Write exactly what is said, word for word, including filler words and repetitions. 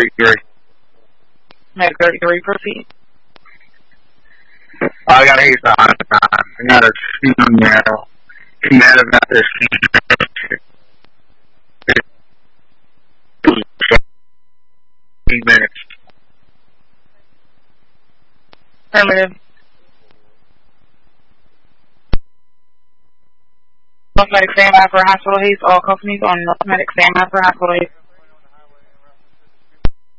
thirty-three. Meg thirty-three, proceed. Oh, I gotta hear the on time. I gotta see them now. I'm mad about this. Minutes. Affirmative. North Medic standby for hospital haste. All companies on North Medic standby for hospital haste.